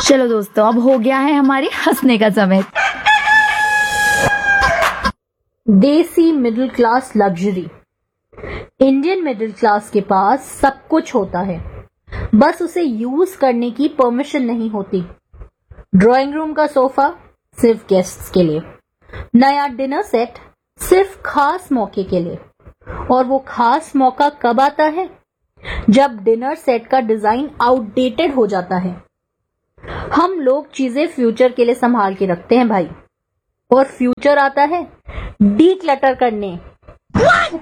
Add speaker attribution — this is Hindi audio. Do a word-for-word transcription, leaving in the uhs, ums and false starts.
Speaker 1: चलो दोस्तों, अब हो गया है हमारे हंसने का समय।
Speaker 2: देसी middle class luxury. Indian middle class के पास सब कुछ होता है, बस उसे यूज करने की परमिशन नहीं होती। ड्राइंग रूम का सोफा सिर्फ गेस्ट्स के लिए, नया डिनर सेट सिर्फ खास मौके के लिए। और वो खास मौका कब आता है? जब डिनर सेट का डिजाइन आउटडेटेड हो जाता है। हम लोग चीजें फ्यूचर के लिए संभाल के रखते हैं भाई, और फ्यूचर आता है डी क्लटर करने।